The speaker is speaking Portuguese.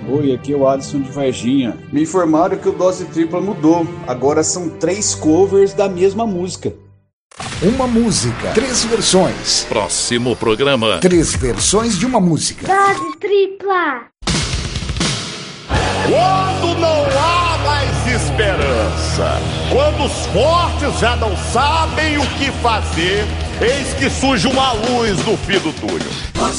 Oi, aqui é o Alisson de Varginha. Me informaram que o Dose Tripla mudou. Agora são 3 covers da mesma música. Uma música, 3 versões. Próximo programa. 3 versões de uma música. Dose Tripla. Quando não há mais esperança, quando os fortes já não sabem o que fazer, eis que surge uma luz no fim do túnel.